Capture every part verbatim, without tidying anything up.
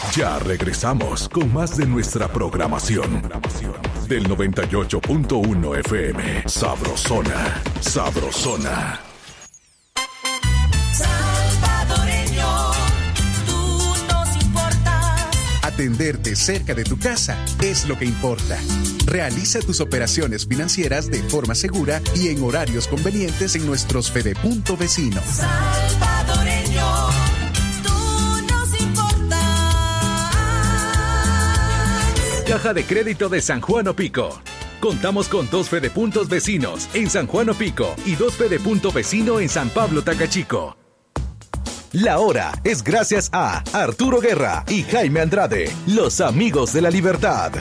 Ya regresamos con más de nuestra programación. Del noventa y ocho punto uno F M. Sabrosona. Sabrosona. Salvadoreño, tú nos importas. Atenderte cerca de tu casa es lo que importa. Realiza tus operaciones financieras de forma segura y en horarios convenientes en nuestros Fedepunto vecinos. Salvadoreño, tú nos importas. Caja de Crédito de San Juan Opico. Contamos con dos Fedepuntos vecinos en San Juan Opico y dos Fedepunto vecino en San Pablo Tacachico. La hora es gracias a Arturo Guerra y Jaime Andrade, los amigos de la libertad.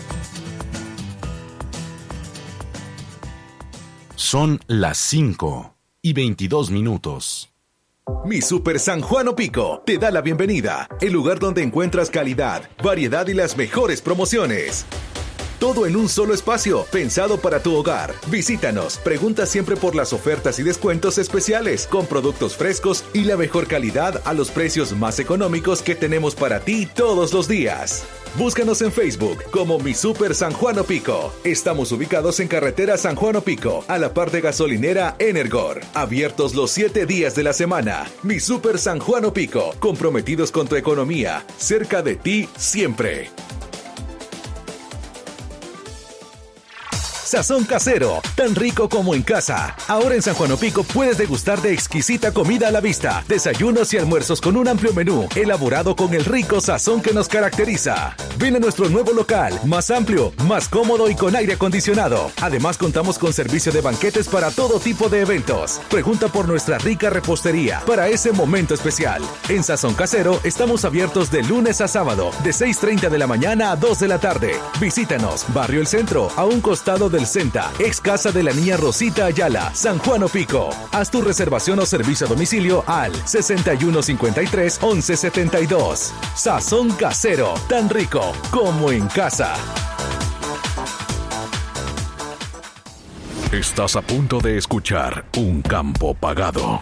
Son las cinco y veintidós minutos. Mi Super San Juan Opico te da la bienvenida, el lugar donde encuentras calidad, variedad y las mejores promociones. Todo en un solo espacio, pensado para tu hogar. Visítanos, pregunta siempre por las ofertas y descuentos especiales, con productos frescos y la mejor calidad a los precios más económicos que tenemos para ti todos los días. Búscanos en Facebook como Mi Super San Juan Opico. Estamos ubicados en carretera San Juan Opico, a la par de gasolinera Energor. Abiertos los siete días de la semana. Mi Super San Juan Opico, comprometidos con tu economía, cerca de ti siempre. Sazón Casero, tan rico como en casa. Ahora en San Juan Opico puedes degustar de exquisita comida a la vista, desayunos y almuerzos con un amplio menú, elaborado con el rico sazón que nos caracteriza. Ven a nuestro nuevo local, más amplio, más cómodo y con aire acondicionado. Además contamos con servicio de banquetes para todo tipo de eventos. Pregunta por nuestra rica repostería para ese momento especial. En Sazón Casero estamos abiertos de lunes a sábado, de seis treinta de la mañana a dos de la tarde. Visítanos, Barrio El Centro, a un costado de del Centa, ex casa de la niña Rosita Ayala, San Juan Opico. Haz tu reservación o servicio a domicilio al sesenta y uno cincuenta y tres once setenta y dos. Sazón Casero, tan rico como en casa. Estás a punto de escuchar Un Campo Pagado.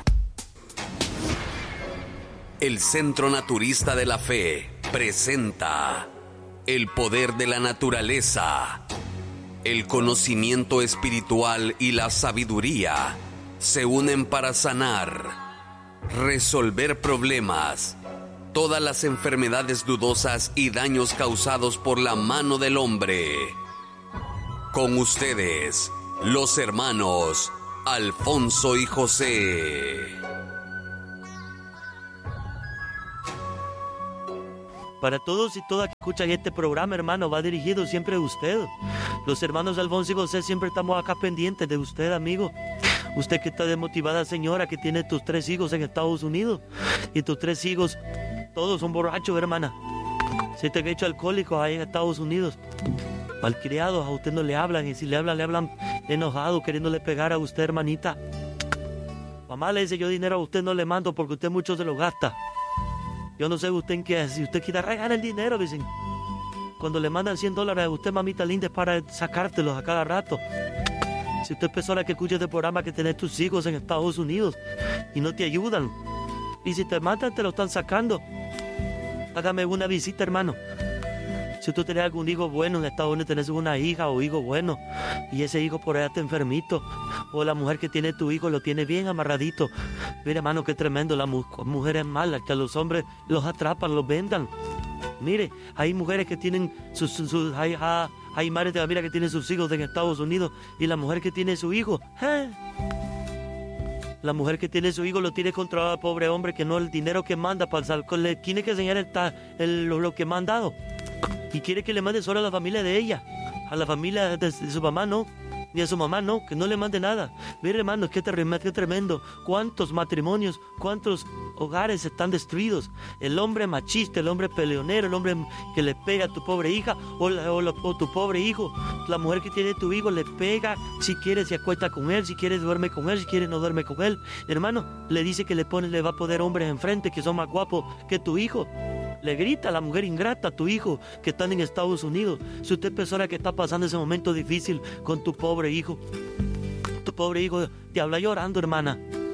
El Centro Naturista de la Fe presenta el poder de la naturaleza. El conocimiento espiritual y la sabiduría se unen para sanar, resolver problemas, todas las enfermedades dudosas y daños causados por la mano del hombre. Con ustedes, los hermanos Alfonso y José. Para todos y todas que escuchan este programa, hermano, va dirigido siempre a usted. Los hermanos Alfonso y José siempre estamos acá pendientes de usted, amigo. Usted que está desmotivada, señora, que tiene tus tres hijos en Estados Unidos. Y tus tres hijos, todos son borrachos, hermana. Si te han hecho alcohólicos ahí en Estados Unidos. Malcriados, a usted no le hablan. Y si le hablan, le hablan enojados, queriéndole pegar a usted, hermanita. Mamá le dice, yo dinero a usted no le mando porque usted mucho se lo gasta. Yo no sé usted en qué, si usted quiere regalar el dinero, dicen. Cuando le mandan cien dólares a usted, mamita linda, es para sacártelos a cada rato. Si usted es persona que escucha este programa, que tenés tus hijos en Estados Unidos y no te ayudan. Y si te matan, te lo están sacando. Hágame una visita, hermano. Si tú tenés algún hijo bueno en Estados Unidos, tenés una hija o hijo bueno, y ese hijo por allá está enfermito, o la mujer que tiene tu hijo lo tiene bien amarradito. Mira, hermano, qué tremendo, las mu- mujeres malas, que a los hombres los atrapan, los vendan. Mire, hay mujeres que tienen sus, sus, sus hay, hay, hay madres de familia que tienen sus hijos en Estados Unidos, y la mujer que tiene su hijo, ¿eh? La mujer que tiene su hijo lo tiene controlado al pobre hombre, que no el dinero que manda para el alcohol, le tiene que enseñar el, el, lo, lo que me han dado. Y quiere que le mande solo a la familia de ella. A la familia de, de su mamá no. Ni a su mamá no, que no le mande nada. Mire, hermano, qué tremendo, qué tremendo. Cuántos matrimonios, cuántos hogares están destruidos. El hombre machista, el hombre peleonero, el hombre que le pega a tu pobre hija o, la, o, la, o tu pobre hijo. La mujer que tiene tu hijo le pega, si quiere se acuesta con él, si quiere duerme con él, si quiere no duerme con él. Hermano, le dice que le pone, le va a poner hombres enfrente que son más guapos que tu hijo. Le grita a la mujer ingrata a tu hijo que están en Estados Unidos. Si usted es persona que está pasando ese momento difícil con tu pobre hijo, tu pobre hijo te habla llorando, hermana.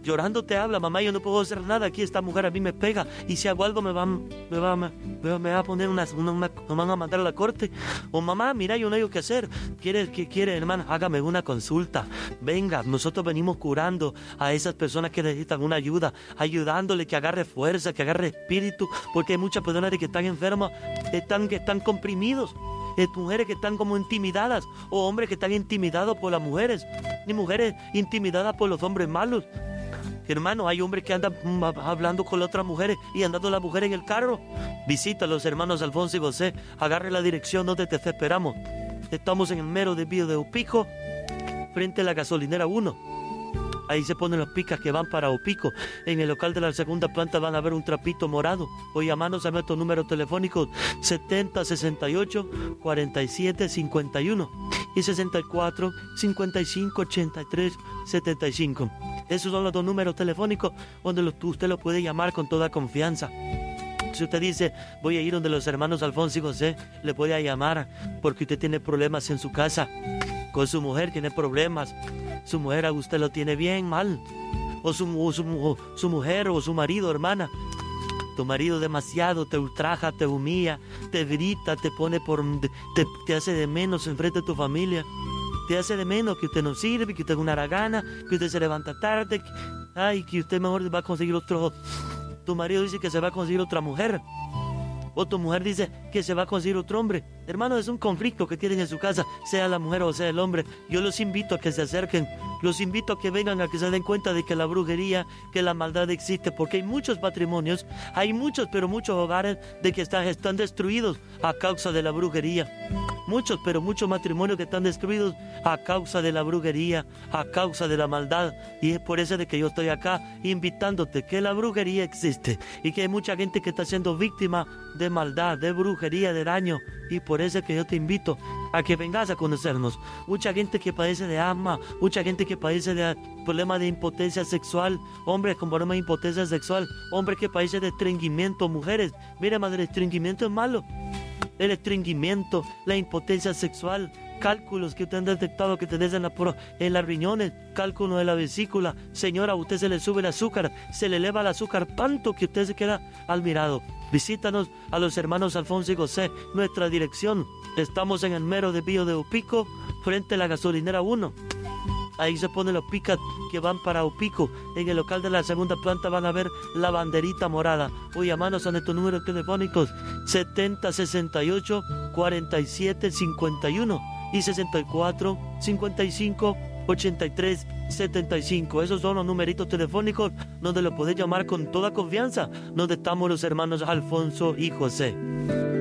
llorando te habla, mamá, yo no puedo hacer nada, aquí esta mujer a mí me pega, y si hago algo me van, me va, me, me va a poner unas, una, una, me van a mandar a la corte. O mamá, mira, yo no hay qué hacer, quiere, que quiere, hermano, hágame una consulta, venga, nosotros venimos curando a esas personas que necesitan una ayuda, ayudándole que agarre fuerza, que agarre espíritu, porque hay muchas personas que están enfermas, están, que están comprimidos. Es mujeres que están como intimidadas, o hombres que están intimidados por las mujeres, y mujeres intimidadas por los hombres malos. Hermano, hay hombres que andan hablando con las otras mujeres y andando las mujeres en el carro. Visita a los hermanos Alfonso y José, agarre la dirección donde te esperamos. Estamos en el mero desvío de Opico, frente a la gasolinera uno. Ahí se ponen las picas que van para Opico. En el local de la segunda planta van a ver un trapito morado. O llamarnos a nuestro número telefónico setenta sesenta y ocho cuarenta y siete cincuenta y uno y sesenta y cuatro cincuenta y cinco ochenta y tres setenta y cinco. Esos son los dos números telefónicos donde los, usted lo puede llamar con toda confianza. Si usted dice, voy a ir donde los hermanos Alfonso y José, le puede llamar porque usted tiene problemas en su casa. Con su mujer tiene problemas. Su mujer a usted lo tiene bien, mal. O su, o su, o su mujer o su marido, hermana. Tu marido demasiado te ultraja, te humilla, te grita, te pone por... Te, te hace de menos enfrente de tu familia. Te hace de menos que usted no sirve, que usted es una haragana, que usted se levanta tarde. Que, ay, que usted mejor va a conseguir otro... Tu marido dice que se va a conseguir otra mujer. O tu mujer dice que se va a conseguir otro hombre. Hermano, es un conflicto que tienen en su casa, sea la mujer o sea el hombre. Yo los invito a que se acerquen, los invito a que vengan, a que se den cuenta de que la brujería, que la maldad existe, porque hay muchos matrimonios, hay muchos, pero muchos hogares de que están, están destruidos a causa de la brujería. Muchos, pero muchos matrimonios que están destruidos a causa de la brujería, a causa de la maldad. Y es por eso de que yo estoy acá invitándote, que la brujería existe y que hay mucha gente que está siendo víctima de maldad, de brujería, de daño. Y por eso es que yo te invito a que vengas a conocernos. Mucha gente que padece de asma, mucha gente que padece de problemas de impotencia sexual, hombres con problemas de impotencia sexual, hombres que padecen de estreñimiento, mujeres. Mira, madre, el estreñimiento es malo. El estreñimiento, la impotencia sexual, cálculos que usted han detectado que tenés en, la, en las riñones, cálculo de la vesícula. Señora, a usted se le sube el azúcar, se le eleva el azúcar tanto que usted se queda admirado. Visítanos a los hermanos Alfonso y José. Nuestra dirección, estamos en el mero desvío de Opico, frente a la gasolinera uno. Ahí se ponen los picas que van para Opico. En el local de la segunda planta van a ver la banderita morada. O llamanos a nuestros números telefónicos setenta sesenta y ocho cuarenta y siete cincuenta y uno y sesenta y cuatro cincuenta y cinco ochenta y tres setenta y cinco. Esos son los numeritos telefónicos donde lo podés llamar con toda confianza, donde estamos los hermanos Alfonso y José.